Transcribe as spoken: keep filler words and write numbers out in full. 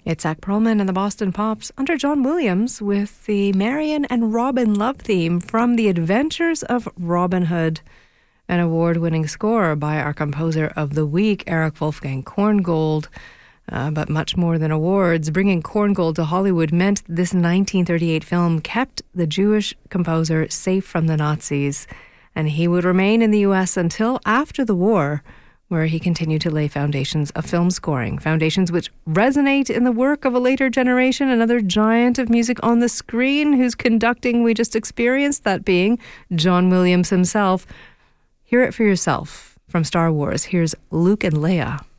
It's Zach Perlman and the Boston Pops under John Williams with the Marion and Robin love theme from The Adventures of Robin Hood, an award-winning score by our composer of the week, Erich Wolfgang Korngold. Uh, but much more than awards, bringing Korngold to Hollywood meant this nineteen thirty-eight film kept the Jewish composer safe from the Nazis, and he would remain in the U S until after the war, where he continued to lay foundations of film scoring, foundations which resonate in the work of a later generation, another giant of music on the screen whose conducting we just experienced, that being John Williams himself. Hear it for yourself. From Star Wars, here's Luke and Leia.